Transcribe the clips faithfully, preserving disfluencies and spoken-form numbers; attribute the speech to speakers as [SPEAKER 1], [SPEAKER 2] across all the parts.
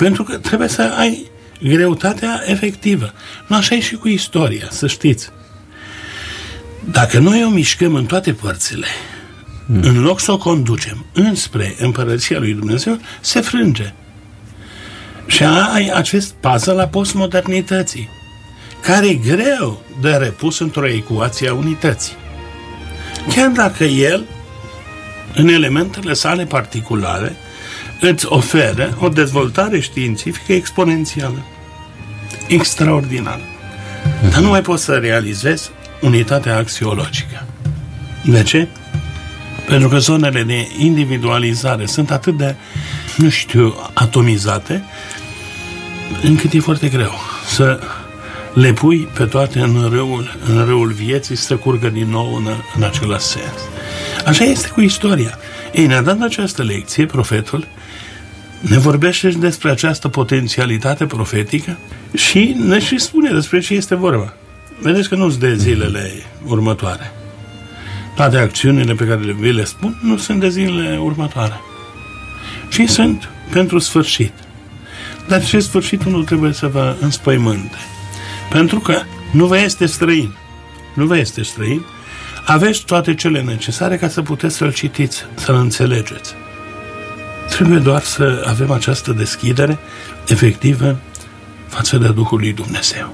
[SPEAKER 1] Pentru că trebuie să ai greutatea efectivă. Nu așa e și cu istoria, să știți. Dacă noi o mișcăm în toate părțile, mm. în loc să o conducem înspre Împărăția lui Dumnezeu, se frânge. Și ai acest puzzle la postmodernității, care e greu de repus într-o ecuație a unității. Chiar dacă el, în elementele sale particulare, îți oferă o dezvoltare științifică exponențială, extraordinară. Dar nu mai poți să realizezi unitatea axiologică. De ce? Pentru că zonele de individualizare sunt atât de, nu știu, atomizate, încât e foarte greu să le pui pe toate în râul, în râul vieții, să curgă din nou în, în același sens. Așa este cu istoria. Ei, ne-a dat această lecție, profetul ne vorbește și despre această potențialitate profetică și ne și spune despre ce este vorba. Vedeți că nu-s de zilele următoare. Toate acțiunile pe care vi le spun nu sunt de zilele următoare, ci sunt pentru sfârșit. Dar ce sfârșitul nu trebuie să vă înspăimânte. Pentru că nu vă este străin. Nu vă este străin. Aveți toate cele necesare ca să puteți să-l citiți, să-l înțelegeți. Trebuie doar să avem această deschidere efectivă față de Duhul lui Dumnezeu.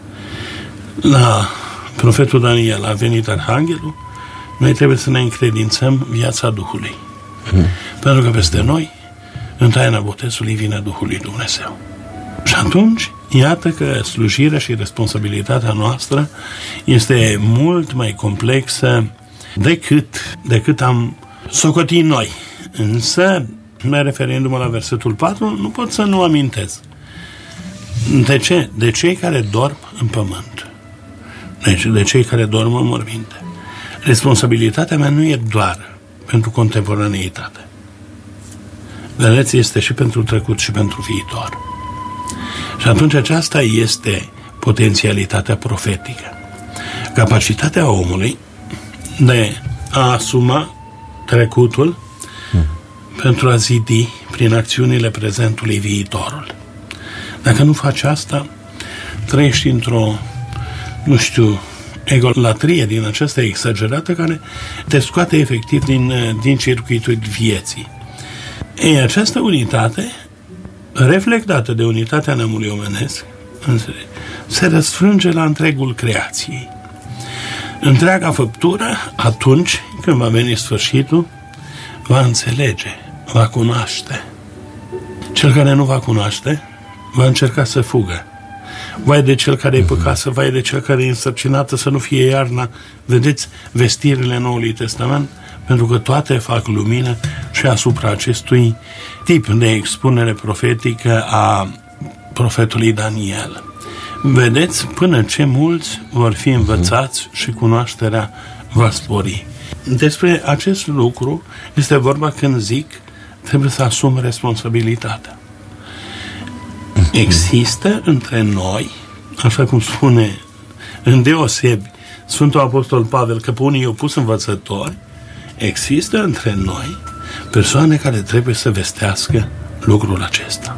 [SPEAKER 1] La profetul Daniel a venit Arhanghelul, noi trebuie să ne încredințăm viața Duhului. Mm. Pentru că peste noi, în taina botezului, vine Duhul lui Dumnezeu. Și atunci, iată că slujirea și responsabilitatea noastră este mult mai complexă decât, decât am socotit noi. Însă, mai referindu-mă la versetul patru, nu pot să nu amintesc. De ce? De cei care dorm în pământ. Deci, de cei care dorm în morminte. Responsabilitatea mea nu e doar pentru contemporaneitate. Vedeți, este și pentru trecut și pentru viitor. Și atunci aceasta este potențialitatea profetică. Capacitatea omului de a asuma trecutul hmm. pentru a zidi prin acțiunile prezentului viitorul. Dacă nu faci asta, trăiești într-o, nu știu, egolatrie din aceasta exagerată care te scoate efectiv din, din circuitul vieții. Ei, această unitate, reflectată de unitatea neamului omenesc, se răsfrânge la întregul creației. Întreaga făptură, atunci când va veni sfârșitul, va înțelege, va cunoaște. Cel care nu va cunoaște, va încerca să fugă. Vai de cel care e păcasă, vai de cel care e însărcinată, să nu fie iarna. Vedeți vestirile Noului Testament? Pentru că toate fac lumină și asupra acestui tip de expunere profetică a profetului Daniel. Vedeți, până ce mulți vor fi învățați și cunoașterea va spori. Despre acest lucru este vorba când zic trebuie să asum responsabilitatea. Există între noi, așa cum spune îndeosebi Sfântul Apostol Pavel, că pe unii i-au pus învățători, există între noi persoane care trebuie să vestească lucrul acesta.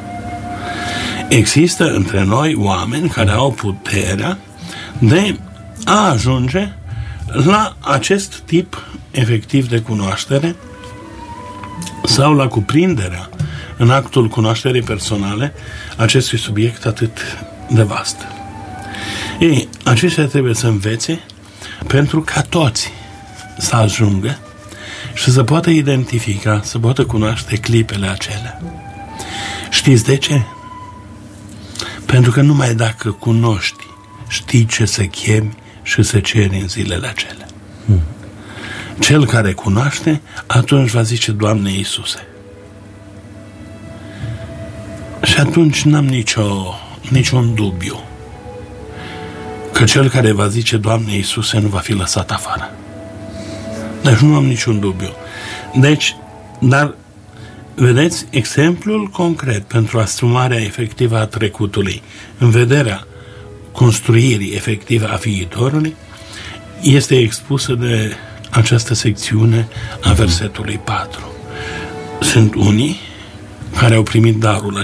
[SPEAKER 1] Există între noi oameni care au puterea de a ajunge la acest tip efectiv de cunoaștere sau la cuprinderea în actul cunoașterii personale acestui subiect atât de vast. Ei, aceștia trebuie să învețe pentru ca toți să ajungă și să poată identifica, să poată cunoaște clipele acelea. Știți de ce? Pentru că numai dacă cunoști, știi ce să chemi și să ceri în zilele acelea. Hmm. Cel care cunoaște, atunci va zice, Doamne Iisuse. Și atunci n-am nicio, niciun dubiu că cel care va zice, Doamne Iisuse, nu va fi lăsat afară. Deci nu am niciun dubiu. Deci, dar, vedeți, exemplul concret pentru asumarea efectivă a trecutului în vederea construirii efective a viitorului este expusă de această secțiune a versetului patru. Sunt unii care au primit darul